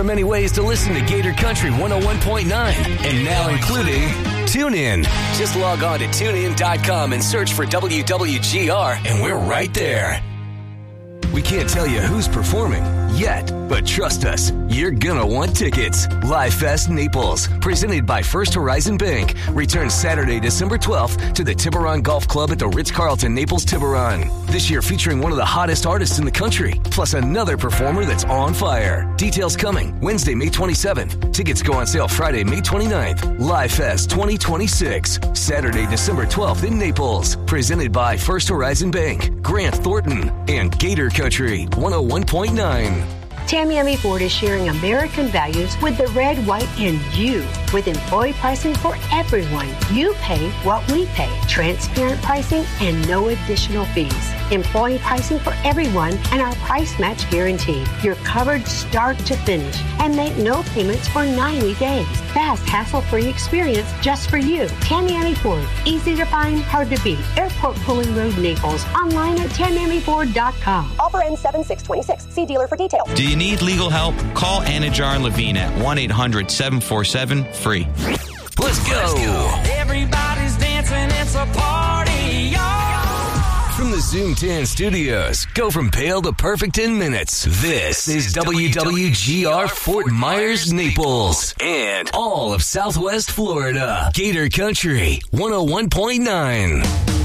are many ways to listen to Gator Country 101.9, and now including TuneIn. Just log on to TuneIn.com and search for WWGR, and we're right there. We can't tell you who's performing yet, but trust us, you're gonna want tickets. Live Fest Naples, presented by First Horizon Bank, returns Saturday, December 12th to the Tiburon Golf Club at the Ritz-Carlton Naples Tiburon. This year featuring one of the hottest artists in the country, plus another performer that's on fire. Details coming Wednesday, May 27th. Tickets go on sale Friday, May 29th. Live Fest 2026, Saturday, December 12th in Naples, presented by First Horizon Bank, Grant Thornton, and Gator Country 101.9. Tamiami Ford is sharing American values with the red, white, and you. With employee pricing for everyone. You pay what we pay. Transparent pricing and no additional fees. Employee pricing for everyone and our price match guarantee. You're covered start to finish and make no payments for 90 days. Fast, hassle-free experience just for you. Tamiami Ford. Easy to find, hard to beat. Airport Pulling Road, Naples. Online at TamiamiFord.com. Offer ends 7/6/26. See dealer for details. Do you need legal help? Call Anajar and Levine at 1-800-747-FREE. Let's go. Everybody's dancing, it's a party, y'all. From the Zoom 10 studios, go from pale to perfect in minutes. This is WWGR Fort Myers, Naples, and all of Southwest Florida. Gator Country 101.9.